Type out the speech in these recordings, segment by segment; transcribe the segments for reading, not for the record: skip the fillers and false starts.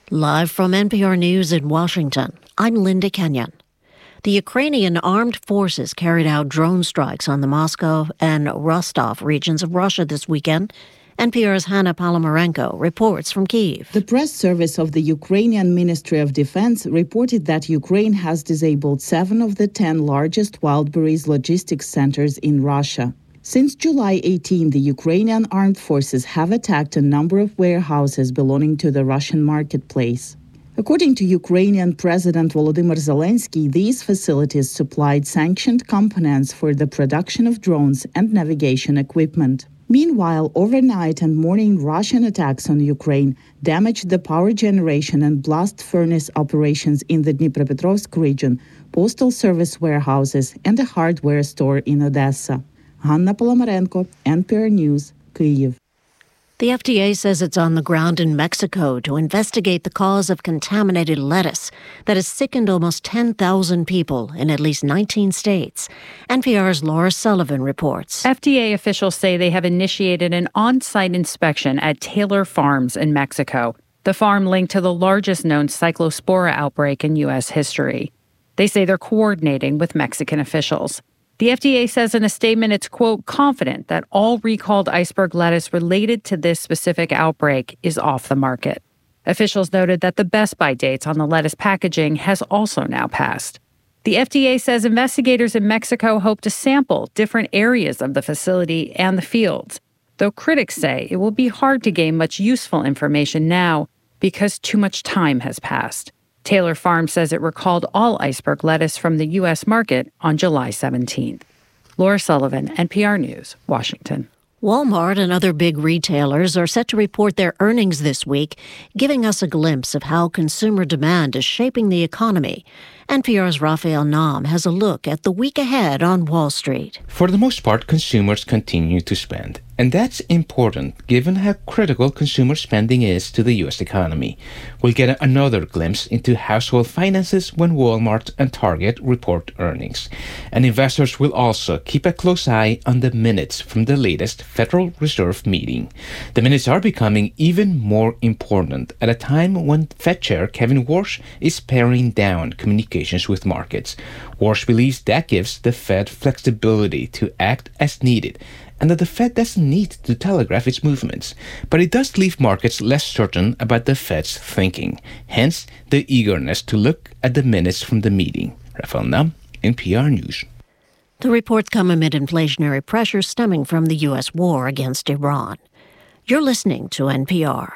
Live from NPR News in Washington, I'm Linda Kenyon. The Ukrainian armed forces carried out drone strikes on the Moscow and Rostov regions of Russia this weekend. NPR's Hanna Palomarenko reports from Kyiv. The press service of the Ukrainian Ministry of Defense reported that Ukraine has disabled 7 of the 10 largest Wildberries logistics centers in Russia. Since July 18, the Ukrainian armed forces have attacked a number of warehouses belonging to the Russian marketplace. According to Ukrainian President Volodymyr Zelensky, these facilities supplied sanctioned components for the production of drones and navigation equipment. Meanwhile, overnight and morning Russian attacks on Ukraine damaged the power generation and blast furnace operations in the Dnipropetrovsk region, postal service warehouses, and a hardware store in Odessa. Hanna Palomarenko, NPR News, Kyiv. The FDA says it's on the ground in Mexico to investigate the cause of contaminated lettuce that has sickened almost 10,000 people in at least 19 states. NPR's Laura Sullivan reports. FDA officials say they have initiated an on-site inspection at Taylor Farms in Mexico, the farm linked to the largest known cyclospora outbreak in U.S. history. They say they're coordinating with Mexican officials. The FDA says in a statement it's, quote, confident that all recalled iceberg lettuce related to this specific outbreak is off the market. Officials noted that the best-by dates on the lettuce packaging has also now passed. The FDA says investigators in Mexico hope to sample different areas of the facility and the fields, though critics say it will be hard to gain much useful information now because too much time has passed. Taylor Farms says it recalled all iceberg lettuce from the U.S. market on July 17th. Laura Sullivan, NPR News, Washington. Walmart and other big retailers are set to report their earnings this week, giving us a glimpse of how consumer demand is shaping the economy. NPR's Raphael Nahm has a look at the week ahead on Wall Street. For the most part, consumers continue to spend. And that's important given how critical consumer spending is to the U.S. economy. We'll get another glimpse into household finances when Walmart and Target report earnings. And investors will also keep a close eye on the minutes from the latest Federal Reserve meeting. The minutes are becoming even more important at a time when Fed Chair Kevin Warsh is paring down communications with markets. Warsh believes that gives the Fed flexibility to act as needed, and that the Fed doesn't need to telegraph its movements. But it does leave markets less certain about the Fed's thinking, hence the eagerness to look at the minutes from the meeting. Raphael Nahm, NPR News. The reports come amid inflationary pressures stemming from the U.S. war against Iran. You're listening to NPR.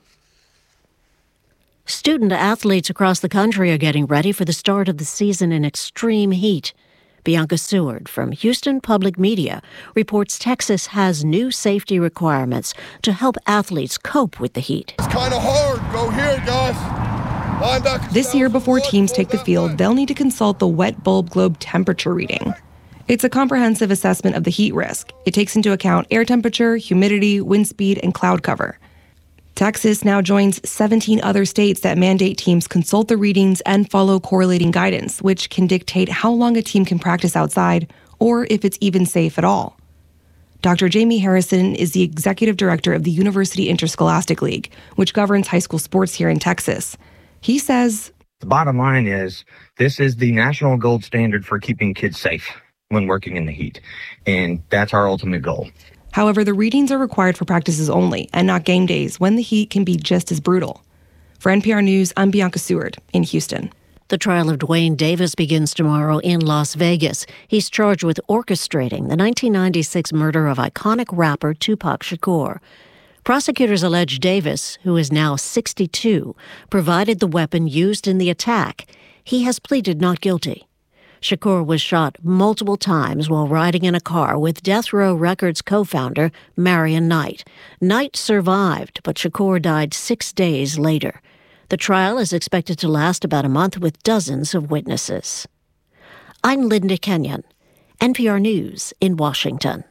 Student athletes across the country are getting ready for the start of the season in extreme heat. Bianca Seward from Houston Public Media reports Texas has new safety requirements to help athletes cope with the heat. It's kind of hard. Go here, guys. This year, before teams take the field, they'll need to consult the wet bulb globe temperature reading. It's a comprehensive assessment of the heat risk. It takes into account air temperature, humidity, wind speed, and cloud cover. Texas now joins 17 other states that mandate teams consult the readings and follow correlating guidance, which can dictate how long a team can practice outside or if it's even safe at all. Dr. Jamie Harrison is the executive director of the University Interscholastic League, which governs high school sports here in Texas. He says, the bottom line is this is the national gold standard for keeping kids safe when working in the heat, and that's our ultimate goal. However, the readings are required for practices only and not game days when the heat can be just as brutal. For NPR News, I'm Bianca Seward in Houston. The trial of Dwayne Davis begins tomorrow in Las Vegas. He's charged with orchestrating the 1996 murder of iconic rapper Tupac Shakur. Prosecutors allege Davis, who is now 62, provided the weapon used in the attack. He has pleaded not guilty. Shakur was shot multiple times while riding in a car with Death Row Records co-founder Marion Knight. Knight survived, but Shakur died 6 days later. The trial is expected to last about a month with dozens of witnesses. I'm Linda Kenyon, NPR News in Washington.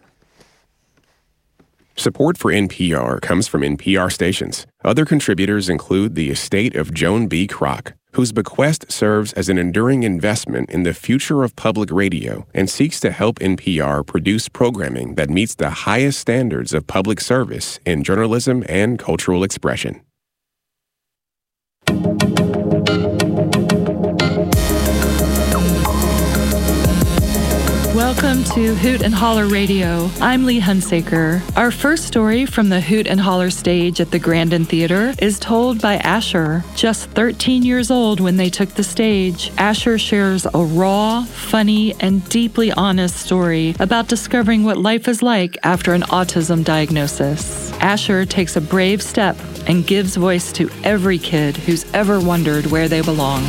Support for NPR comes from NPR stations. Other contributors include the estate of Joan B. Kroc, whose bequest serves as an enduring investment in the future of public radio and seeks to help NPR produce programming that meets the highest standards of public service in journalism and cultural expression. Welcome to Hoot and Holler Radio. I'm Lee Hunsaker. Our first story from the Hoot and Holler stage at the Grandin Theater is told by Asher. Just 13 years old when they took the stage, Asher shares a raw, funny, and deeply honest story about discovering what life is like after an autism diagnosis. Asher takes a brave step and gives voice to every kid who's ever wondered where they belong.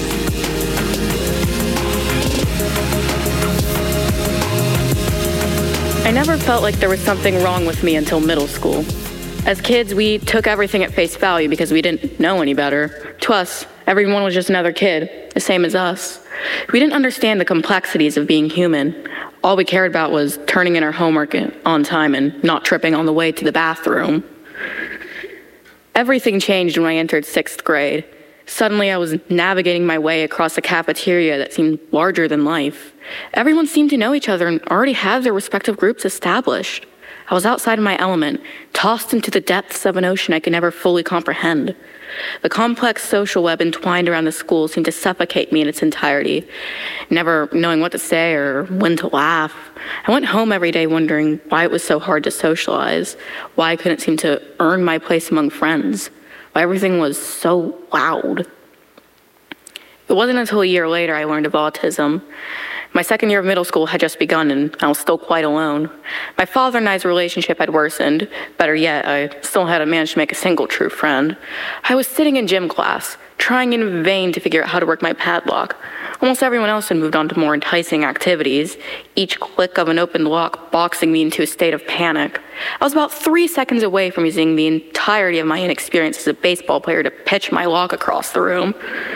I never felt like there was something wrong with me until middle school. As kids, we took everything at face value because we didn't know any better. To us, everyone was just another kid, the same as us. We didn't understand the complexities of being human. All we cared about was turning in our homework on time and not tripping on the way to the bathroom. Everything changed when I entered 6th grade. Suddenly, I was navigating my way across a cafeteria that seemed larger than life. Everyone seemed to know each other and already had their respective groups established. I was outside of my element, tossed into the depths of an ocean I could never fully comprehend. The complex social web entwined around the school seemed to suffocate me in its entirety, never knowing what to say or when to laugh. I went home every day wondering why it was so hard to socialize, why I couldn't seem to earn my place among friends, why everything was so loud. It wasn't until a year later I learned of autism. My second year of middle school had just begun and I was still quite alone. My father and I's relationship had worsened. Better yet, I still hadn't managed to make a single true friend. I was sitting in gym class, trying in vain to figure out how to work my padlock. Almost everyone else had moved on to more enticing activities, each click of an opened lock boxing me into a state of panic. I was about 3 seconds away from using the entirety of my inexperience as a baseball player to pitch my lock across the room,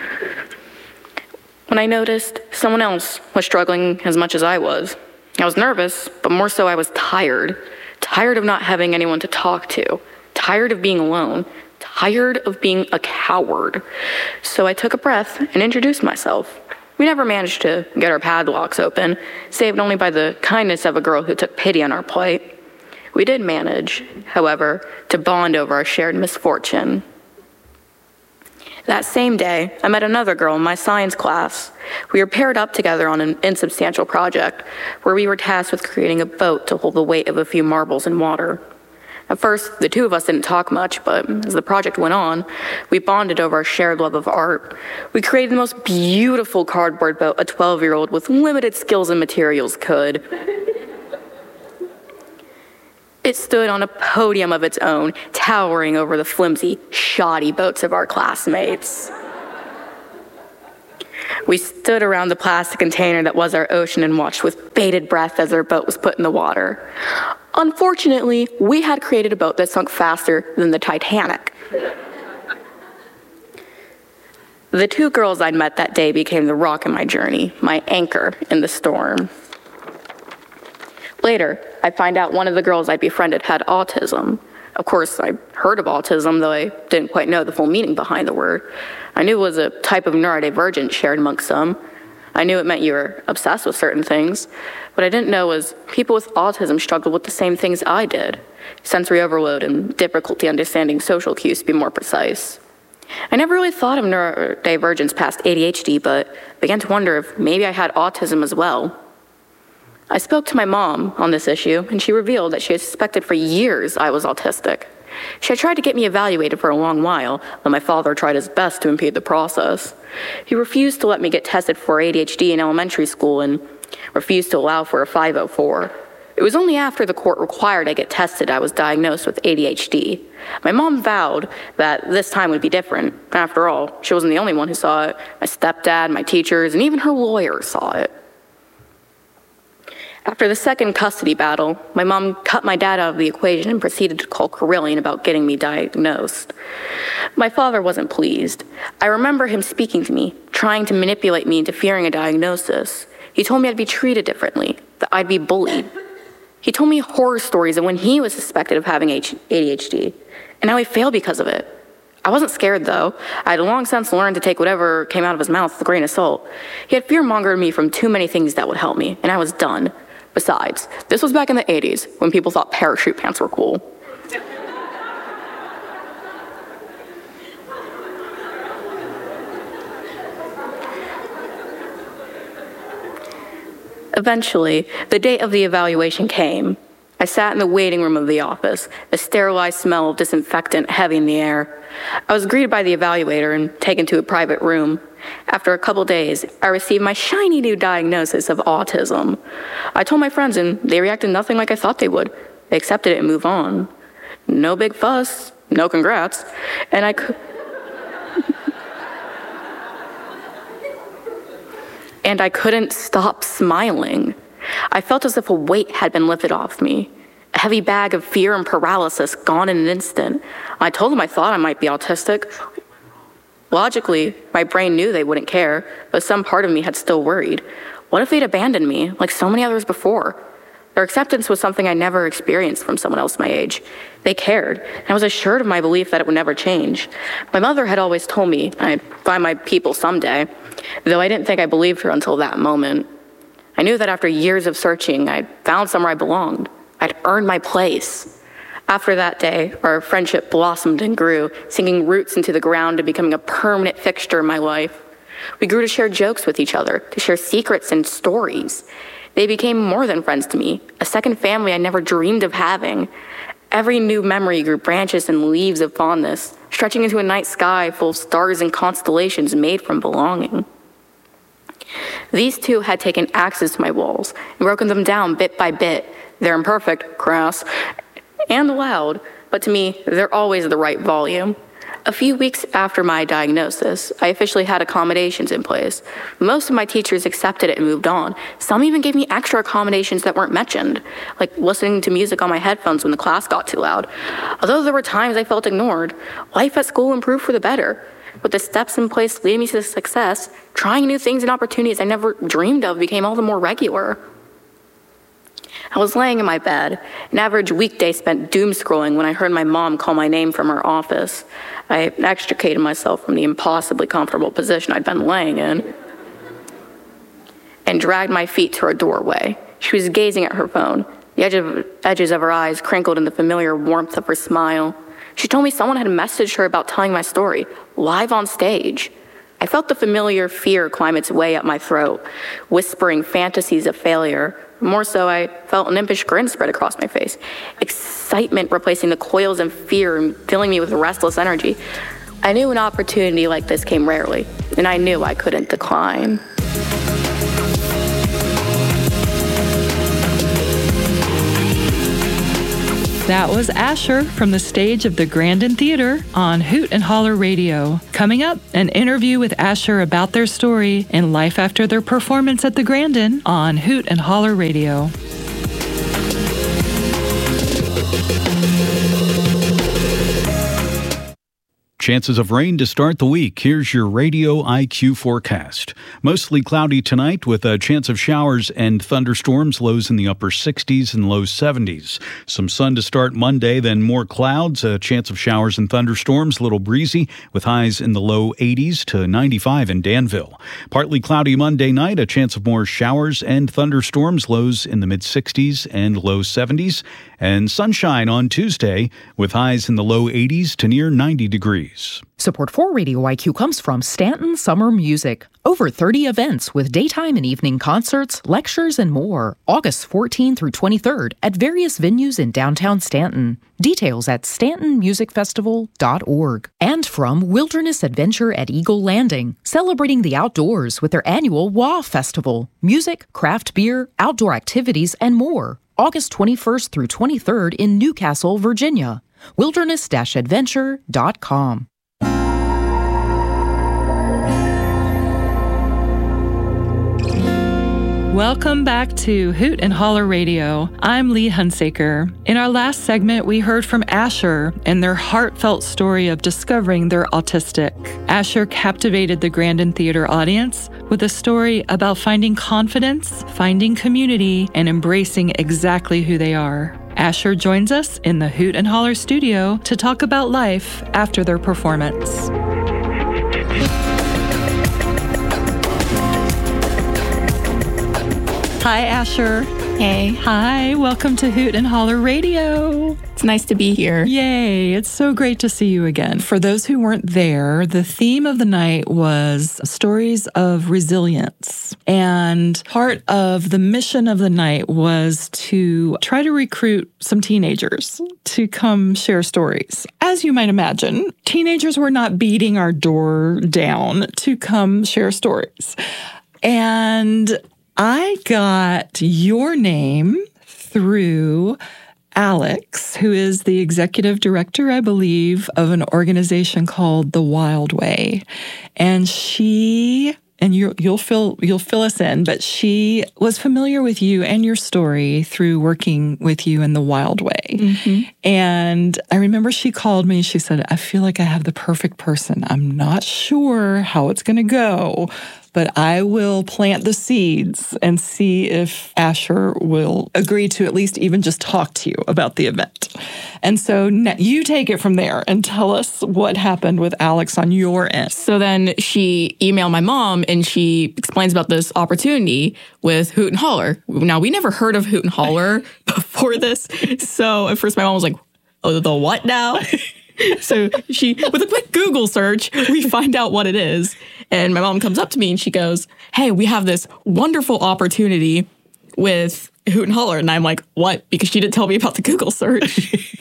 when I noticed someone else was struggling as much as I was. I was nervous, but more so I was tired. Tired of not having anyone to talk to. Tired of being alone. Tired of being a coward. So I took a breath and introduced myself. We never managed to get our padlocks open, saved only by the kindness of a girl who took pity on our plight. We did manage, however, to bond over our shared misfortune. That same day, I met another girl in my science class. We were paired up together on an insubstantial project where we were tasked with creating a boat to hold the weight of a few marbles in water. At first, the two of us didn't talk much, but as the project went on, we bonded over our shared love of art. We created the most beautiful cardboard boat a 12-year-old with limited skills and materials could. It stood on a podium of its own, towering over the flimsy, shoddy boats of our classmates. We stood around the plastic container that was our ocean and watched with bated breath as our boat was put in the water. Unfortunately, we had created a boat that sunk faster than the Titanic. The two girls I'd met that day became the rock in my journey, my anchor in the storm. Later, I find out one of the girls I befriended had autism. Of course, I heard of autism, though I didn't quite know the full meaning behind the word. I knew it was a type of neurodivergence shared amongst some. I knew it meant you were obsessed with certain things. What I didn't know was people with autism struggled with the same things I did. Sensory overload and difficulty understanding social cues, to be more precise. I never really thought of neurodivergence past ADHD, but began to wonder if maybe I had autism as well. I spoke to my mom on this issue, and she revealed that she had suspected for years I was autistic. She had tried to get me evaluated for a long while, but my father tried his best to impede the process. He refused to let me get tested for ADHD in elementary school and refused to allow for a 504. It was only after the court required I get tested I was diagnosed with ADHD. My mom vowed that this time would be different. After all, she wasn't the only one who saw it. My stepdad, my teachers, and even her lawyer saw it. After the second custody battle, my mom cut my dad out of the equation and proceeded to call Carillion about getting me diagnosed. My father wasn't pleased. I remember him speaking to me, trying to manipulate me into fearing a diagnosis. He told me I'd be treated differently, that I'd be bullied. He told me horror stories of when he was suspected of having ADHD, and how he failed because of it. I wasn't scared, though. I had long since learned to take whatever came out of his mouth with a grain of salt. He had fear-mongered me from too many things that would help me, and I was done. Besides, this was back in the 80s, when people thought parachute pants were cool. Eventually, the date of the evaluation came. I sat in the waiting room of the office, a sterilized smell of disinfectant heavy in the air. I was greeted by the evaluator and taken to a private room. After a couple days, I received my shiny new diagnosis of autism. I told my friends, and they reacted nothing like I thought they would. They accepted it and moved on. No big fuss, no congrats, and I couldn't stop smiling. I felt as if a weight had been lifted off me. A heavy bag of fear and paralysis gone in an instant. I told them I thought I might be autistic. Logically, my brain knew they wouldn't care, but some part of me had still worried. What if they'd abandoned me, like so many others before? Their acceptance was something I never experienced from someone else my age. They cared, and I was assured of my belief that it would never change. My mother had always told me I'd find my people someday, though I didn't think I believed her until that moment. I knew that after years of searching, I'd found somewhere I belonged. I'd earned my place. After that day, our friendship blossomed and grew, sinking roots into the ground and becoming a permanent fixture in my life. We grew to share jokes with each other, to share secrets and stories. They became more than friends to me, a second family I never dreamed of having. Every new memory grew branches and leaves of fondness, stretching into a night sky full of stars and constellations made from belonging. These two had taken axes to my walls and broken them down bit by bit. They're imperfect, crass, and loud, but to me, they're always the right volume. A few weeks after my diagnosis, I officially had accommodations in place. Most of my teachers accepted it and moved on. Some even gave me extra accommodations that weren't mentioned, like listening to music on my headphones when the class got too loud. Although there were times I felt ignored, life at school improved for the better. With the steps in place leading me to success, trying new things and opportunities I never dreamed of became all the more regular. I was laying in my bed, an average weekday spent doom scrolling when I heard my mom call my name from her office. I extricated myself from the impossibly comfortable position I'd been laying in and dragged my feet to her doorway. She was gazing at her phone, the edges of her eyes crinkled in the familiar warmth of her smile. She told me someone had messaged her about telling my story, live on stage. I felt the familiar fear climb its way up my throat, whispering fantasies of failure. More so, I felt an impish grin spread across my face, excitement replacing the coils of fear and filling me with restless energy. I knew an opportunity like this came rarely, and I knew I couldn't decline. That was Asher from the stage of the Grandin Theater on Hoot and Holler Radio. Coming up, an interview with Asher about their story and life after their performance at the Grandin on Hoot and Holler Radio. Chances of rain to start the week. Here's your Radio IQ forecast. Mostly cloudy tonight with a chance of showers and thunderstorms, lows in the upper 60s and low 70s. Some sun to start Monday, then more clouds, a chance of showers and thunderstorms, a little breezy with highs in the low 80s to 95 in Danville. Partly cloudy Monday night, a chance of more showers and thunderstorms, lows in the mid 60s and low 70s. And sunshine on Tuesday with highs in the low 80s to near 90 degrees. Support for Radio IQ comes from Stanton Summer Music. Over 30 events with daytime and evening concerts, lectures, and more. August 14 through 23rd at various venues in downtown Stanton. Details at stantonmusicfestival.org. And from Wilderness Adventure at Eagle Landing, celebrating the outdoors with their annual WA Festival. Music, craft beer, outdoor activities, and more. August 21st through 23rd in Newcastle, Virginia. wilderness-adventure.com. Welcome back to Hoot and Holler Radio. I'm Lee Hunsaker. In our last segment, we heard from Asher and their heartfelt story of discovering they're autistic. Asher captivated the Grandin Theater audience with a story about finding confidence, finding community, and embracing exactly who they are. Asher joins us in the Hoot and Holler studio to talk about life after their performance. Hi, Asher. Hey. Hi, welcome to Hoot and Holler Radio. It's nice to be here. Yay, it's so great to see you again. For those who weren't there, the theme of the night was stories of resilience. And part of the mission of the night was to try to recruit some teenagers to come share stories. As you might imagine, teenagers were not beating our door down to come share stories. And I got your name through Alex, who is the executive director, I believe, of an organization called The Wild Way. And you'll fill us in, but she was familiar with you and your story through working with you in The Wild Way. Mm-hmm. And I remember she called me and she said, I feel like I have the perfect person. I'm not sure how it's going to go, but I will plant the seeds and see if Asher will agree to at least even just talk to you about the event. And so you take it from there and tell us what happened with Alex on your end. So then she emailed my mom and she explains about this opportunity with Hoot and Holler. Now, we never heard of Hoot and Holler before this. So at first my mom was like, oh, the what now? So with a quick Google search, we find out what it is. And my mom comes up to me and she goes, hey, we have this wonderful opportunity with Hoot and Holler. And I'm like, what? Because she didn't tell me about the Google search.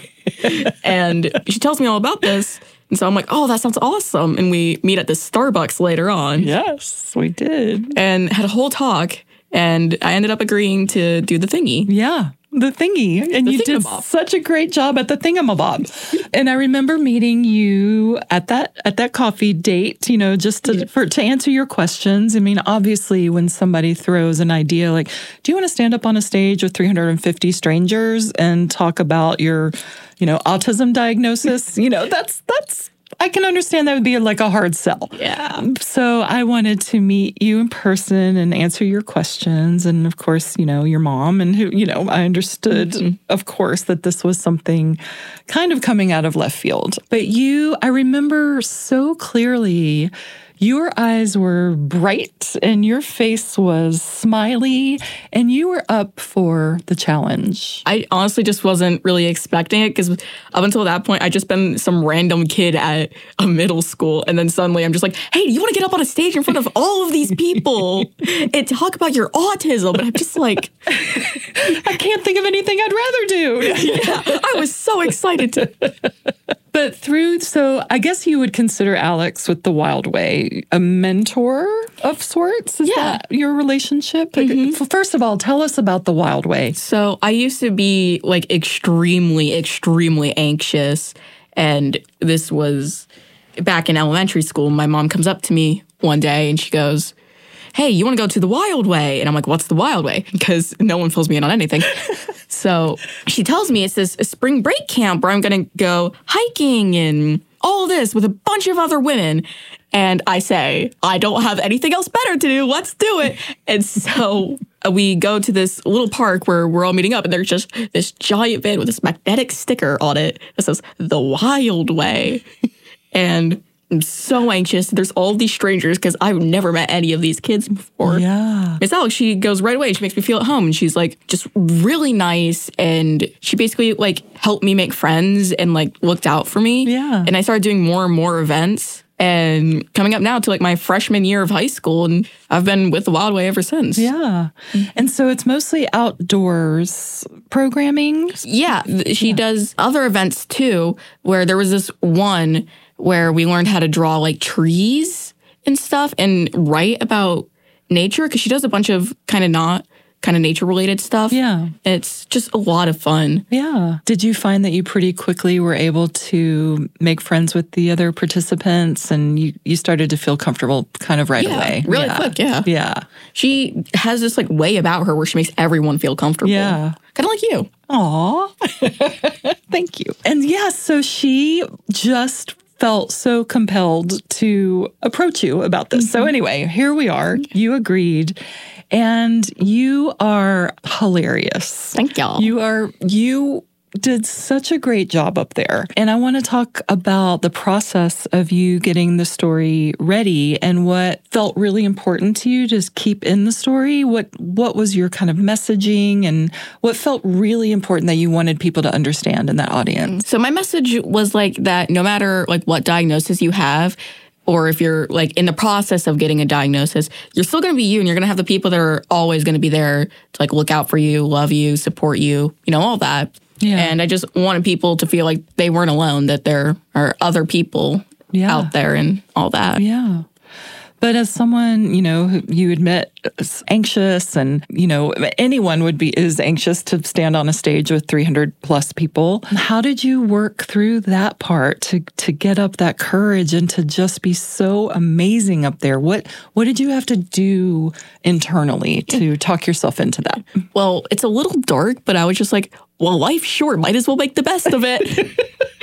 And she tells me all about this. And so I'm like, oh, that sounds awesome. And we meet at this Starbucks later on. Yes, we did. And had a whole talk. And I ended up agreeing to do the thingy. Yeah. The thingy. And you did such a great job at the thingamabob. And I remember meeting you at that coffee date, just to answer your questions. I mean, obviously, when somebody throws an idea like, do you want to stand up on a stage with 350 strangers and talk about your, autism diagnosis? That's I can understand that would be like a hard sell. Yeah. So I wanted to meet you in person and answer your questions. And of course, your mom and who, I understood, of course, that this was something kind of coming out of left field. But I remember so clearly, your eyes were bright and your face was smiley and you were up for the challenge. I honestly just wasn't really expecting it because up until that point, I'd just been some random kid at a middle school. And then suddenly I'm just like, hey, you want to get up on a stage in front of all of these people and talk about your autism? And I'm just like, I can't think of anything I'd rather do. Yeah, I was so excited to. But so I guess you would consider Alex with The Wild Way a mentor of sorts? Is that your relationship? Mm-hmm. First of all, tell us about The Wild Way. So I used to be like extremely, extremely anxious. And this was back in elementary school. My mom comes up to me one day and she goes, hey, you want to go to The Wild Way? And I'm like, what's The Wild Way? Because no one fills me in on anything. So she tells me it's this spring break camp where I'm going to go hiking and all this with a bunch of other women. And I say, I don't have anything else better to do. Let's do it. And so we go to this little park where we're all meeting up. And there's just this giant van with this magnetic sticker on it that says The Wild Way. And I'm so anxious. There's all these strangers because I've never met any of these kids before. Yeah. Miss Alex, she goes right away. She makes me feel at home. And she's like just really nice. And she basically like helped me make friends and like looked out for me. Yeah. And I started doing more and more events. And coming up now to like my freshman year of high school. And I've been with The Wild Way ever since. Yeah. And so it's mostly outdoors programming? Yeah. She does other events too, where there was this one where we learned how to draw like trees and stuff and write about nature because she does a bunch of kind of nature related stuff. Yeah. It's just a lot of fun. Yeah. Did you find that you pretty quickly were able to make friends with the other participants and you started to feel comfortable kind of right away? Really quick, yeah. Yeah. She has this like way about her where she makes everyone feel comfortable. Yeah. Kind of like you. Aw. Thank you. And yeah, so she just felt so compelled to approach you about this. Mm-hmm. So anyway, here we are. You agreed. And you are hilarious. Thank y'all. You did such a great job up there. And I want to talk about the process of you getting the story ready and what felt really important to you to keep in the story. What was your kind of messaging and what felt really important that you wanted people to understand in that audience? So my message was like that no matter like what diagnosis you have, or if you're like in the process of getting a diagnosis, you're still going to be you, and you're going to have the people that are always going to be there to like look out for you, love you, support you, all that. Yeah. And I just wanted people to feel like they weren't alone, that there are other people out there and all that. Yeah. But as someone, who you admit is anxious and, anyone is anxious to stand on a stage with 300 plus people. How did you work through that part to get up that courage and to just be so amazing up there? What did you have to do internally to talk yourself into that? Well, it's a little dark, but I was just like, well, life's short. Might as well make the best of it.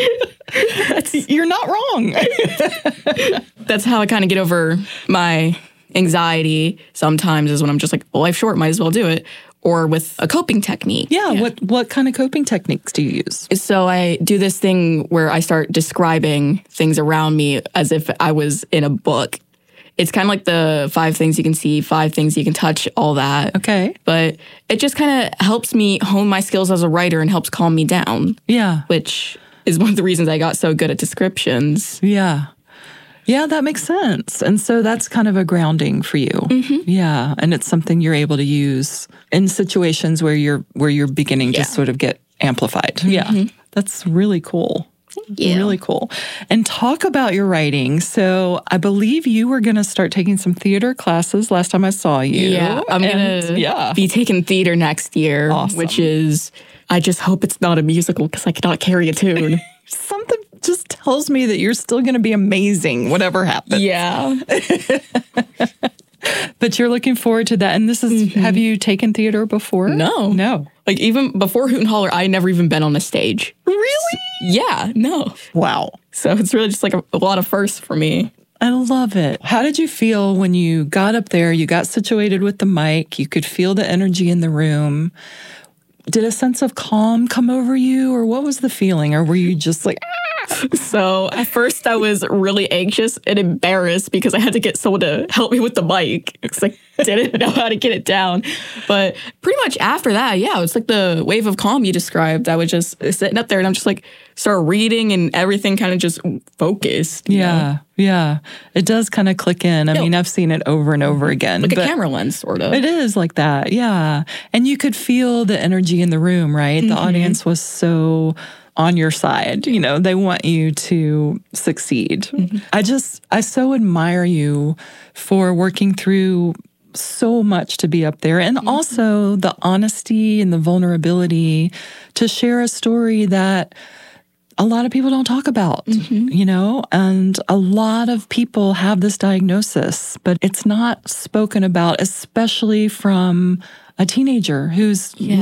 You're not wrong. That's how I kind of get over my anxiety sometimes, is when I'm just like, well, life's short, might as well do it. Or with a coping technique. Yeah. What kind of coping techniques do you use? So I do this thing where I start describing things around me as if I was in a book. It's kind of like the 5 things you can see, 5 things you can touch, all that. Okay. But it just kind of helps me hone my skills as a writer and helps calm me down. Yeah. Which is one of the reasons I got so good at descriptions. Yeah. Yeah, that makes sense. And so that's kind of a grounding for you. Mm-hmm. Yeah. And it's something you're able to use in situations where you're beginning to sort of get amplified. Mm-hmm. Yeah. That's really cool. Yeah. Really cool. And talk about your writing. So I believe you were going to start taking some theater classes last time I saw you. Yeah, I'm going to be taking theater next year, which is, I just hope it's not a musical because I cannot carry a tune. Something just tells me that you're still going to be amazing, whatever happens. Yeah. But you're looking forward to that. And this is, have you taken theater before? No. Like even before Hoot and Holler, I had never even been on a stage. Really? Yeah, no. Wow. So it's really just like a lot of firsts for me. I love it. How did you feel when you got up there, you got situated with the mic, you could feel the energy in the room? Did a sense of calm come over you, or what was the feeling? Or were you just like, So at first I was really anxious and embarrassed because I had to get someone to help me with the mic because I didn't know how to get it down. But pretty much after that, it's like the wave of calm you described. I was just sitting up there and I'm just like, start reading and everything kind of just focused. Yeah. It does kind of click in. I mean, I've seen it over and over again. Like a camera lens, sort of. It is like that, yeah. And you could feel the energy in the room, right? The audience was so on your side. They want you to succeed. I so admire you for working through so much to be up there, and also the honesty and the vulnerability to share a story that a lot of people don't talk about, and a lot of people have this diagnosis, but it's not spoken about, especially from a teenager who's